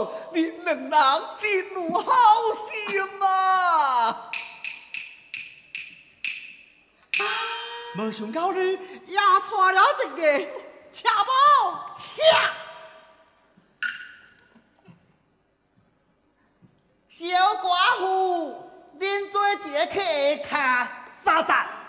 讲你两人真有好心啊！ 没想到你也娶了一个车某切！小寡妇，恁做一个客下300。